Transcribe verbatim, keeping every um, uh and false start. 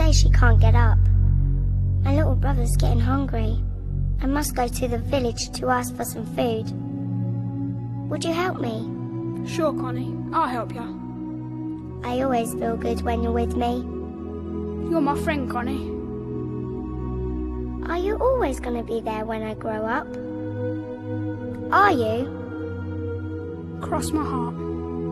say she can't get up. My little brother's getting hungry. I must go to the village to ask for some food. Would you help me? Sure, Connie. I'll help you. I always feel good when you're with me. You're my friend, Connie. Are you always going to be there when I grow up? Are you? Cross my heart.